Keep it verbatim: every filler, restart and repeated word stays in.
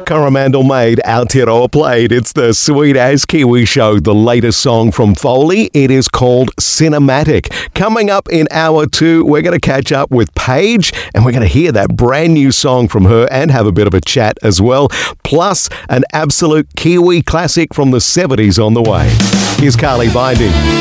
Coromandel made, Aotearoa played. It's the Sweet As Kiwi Show, the latest song from Foley. It is called Cinematic. Coming up in hour two, we're going to catch up with Paige, and we're going to hear that brand new song from her and have a bit of a chat as well. Plus, an absolute Kiwi classic from the seventies on the way. Here's Carly Binding.